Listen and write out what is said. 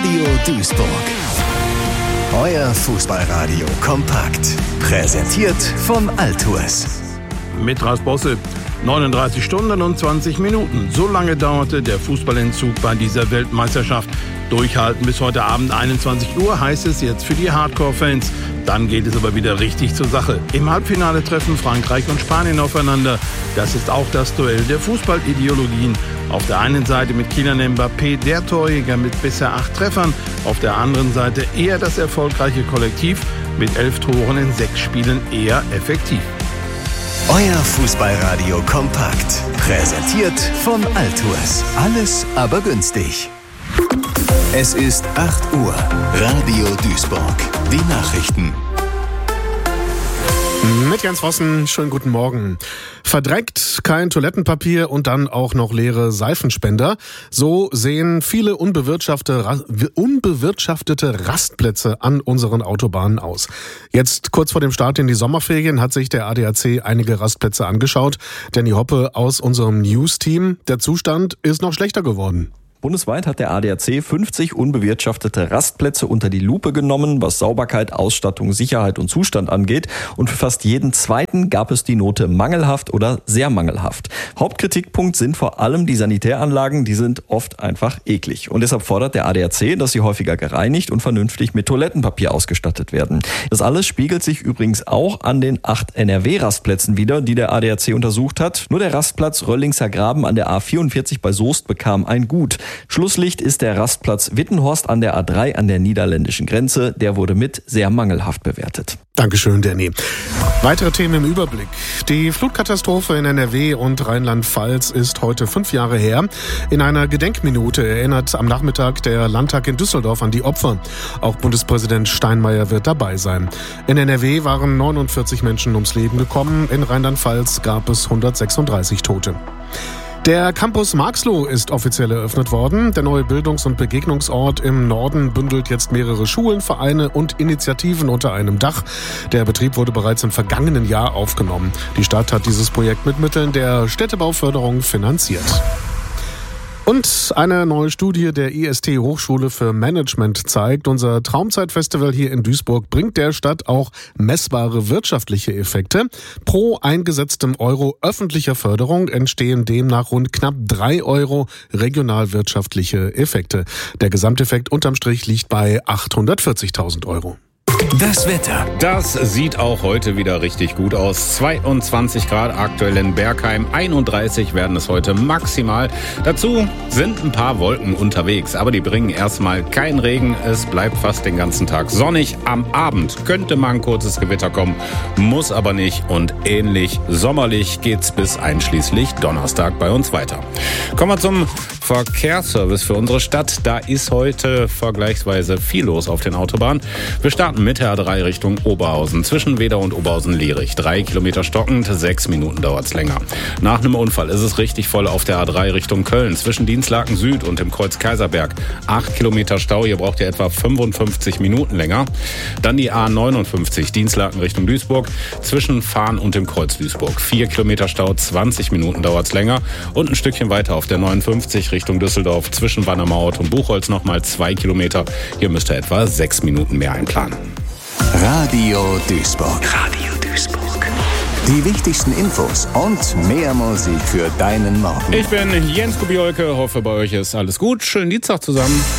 Radio Duisburg. Euer Fußballradio kompakt. Präsentiert von Altours. Mit Ras Bosse. 39 Stunden und 20 Minuten. So lange dauerte der Fußballentzug bei dieser Weltmeisterschaft. Durchhalten bis heute Abend 21 Uhr heißt es jetzt für die Hardcore-Fans. Dann geht es aber wieder richtig zur Sache. Im Halbfinale treffen Frankreich und Spanien aufeinander. Das ist auch das Duell der Fußballideologien. Auf der einen Seite mit Kylian Mbappé, der Torjäger mit bisher 8 Treffern. Auf der anderen Seite eher das erfolgreiche Kollektiv mit 11 Toren in 6 Spielen eher effektiv. Euer Fußballradio kompakt. Präsentiert von Altours. Alles aber günstig. Es ist 8 Uhr. Radio Duisburg. Die Nachrichten. Mit Jens Vossen, schönen guten Morgen. Verdreckt, kein Toilettenpapier und dann auch noch leere Seifenspender. So sehen viele unbewirtschaftete Rastplätze an unseren Autobahnen aus. Jetzt kurz vor dem Start in die Sommerferien hat sich der ADAC einige Rastplätze angeschaut. Danny Hoppe aus unserem News-Team. Der Zustand ist noch schlechter geworden. Bundesweit hat der ADAC 50 unbewirtschaftete Rastplätze unter die Lupe genommen, was Sauberkeit, Ausstattung, Sicherheit und Zustand angeht. Und für fast jeden zweiten gab es die Note mangelhaft oder sehr mangelhaft. Hauptkritikpunkt sind vor allem die Sanitäranlagen, die sind oft einfach eklig. Und deshalb fordert der ADAC, dass sie häufiger gereinigt und vernünftig mit Toilettenpapier ausgestattet werden. Das alles spiegelt sich übrigens auch an den 8 NRW-Rastplätzen wider, die der ADAC untersucht hat. Nur der Rastplatz Röllingser Graben an der A44 bei Soest bekam ein Gut. Schlusslicht ist der Rastplatz Wittenhorst an der A3 an der niederländischen Grenze. Der wurde mit sehr mangelhaft bewertet. Dankeschön, Danny. Weitere Themen im Überblick. Die Flutkatastrophe in NRW und Rheinland-Pfalz ist heute 5 Jahre her. In einer Gedenkminute erinnert am Nachmittag der Landtag in Düsseldorf an die Opfer. Auch Bundespräsident Steinmeier wird dabei sein. In NRW waren 49 Menschen ums Leben gekommen. In Rheinland-Pfalz gab es 136 Tote. Der Campus Marxloh ist offiziell eröffnet worden. Der neue Bildungs- und Begegnungsort im Norden bündelt jetzt mehrere Schulen, Vereine und Initiativen unter einem Dach. Der Betrieb wurde bereits im vergangenen Jahr aufgenommen. Die Stadt hat dieses Projekt mit Mitteln der Städtebauförderung finanziert. Und eine neue Studie der IST Hochschule für Management zeigt, unser Traumzeitfestival hier in Duisburg bringt der Stadt auch messbare wirtschaftliche Effekte. Pro eingesetztem Euro öffentlicher Förderung entstehen demnach rund knapp 3 Euro regionalwirtschaftliche Effekte. Der Gesamteffekt unterm Strich liegt bei 840.000 Euro. Das Wetter. Das sieht auch heute wieder richtig gut aus. 22 Grad aktuell in Bergheim, 31 werden es heute maximal. Dazu sind ein paar Wolken unterwegs, aber die bringen erstmal keinen Regen. Es bleibt fast den ganzen Tag sonnig. Am Abend könnte mal ein kurzes Gewitter kommen, muss aber nicht. Und ähnlich sommerlich geht's bis einschließlich Donnerstag bei uns weiter. Kommen wir zum Verkehrsservice für unsere Stadt. Da ist heute vergleichsweise viel los auf den Autobahnen. Wir starten mit der A3 Richtung Oberhausen. Zwischen Wedau und Oberhausen-Lierich. 3 Kilometer stockend, 6 Minuten dauert's länger. Nach einem Unfall ist es richtig voll auf der A3 Richtung Köln. Zwischen Dienstlaken Süd und dem Kreuz Kaiserberg. 8 Kilometer Stau, hier braucht ihr etwa 55 Minuten länger. Dann die A59, Dienstlaken Richtung Duisburg. Zwischen Fahn und dem Kreuz Duisburg. 4 Kilometer Stau, 20 Minuten dauert's länger. Und ein Stückchen weiter auf der 59 Richtung Düsseldorf. Zwischen Wannermauert und Buchholz nochmal 2 Kilometer. Hier müsst ihr etwa 6 Minuten mehr einplanen. Radio Duisburg. Radio Duisburg. Die wichtigsten Infos und mehr Musik für deinen Morgen. Ich bin Jens Kubiolke, hoffe bei euch ist alles gut. Schönen Dienstag zusammen.